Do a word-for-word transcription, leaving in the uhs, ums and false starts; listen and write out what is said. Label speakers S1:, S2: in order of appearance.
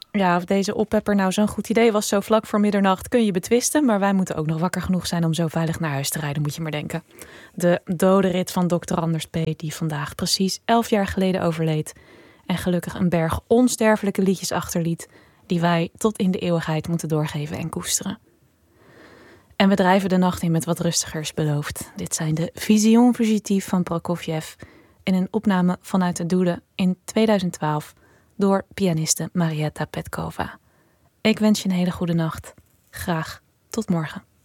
S1: Ja, of deze oppepper nou zo'n goed idee was zo vlak voor middernacht kun je betwisten. Maar wij moeten ook nog wakker genoeg zijn om zo veilig naar huis te rijden, moet je maar denken. De dode rit van dokter Anders P., die vandaag precies elf jaar geleden overleed. En gelukkig een berg onsterfelijke liedjes achterliet die wij tot in de eeuwigheid moeten doorgeven en koesteren. En we drijven de nacht in met wat rustigers beloofd. Dit zijn de Vision Fugitive van Prokofjev in een opname vanuit de Doelen in tweeduizend twaalf door pianiste Marietta Petkova. Ik wens je een hele goede nacht. Graag tot morgen.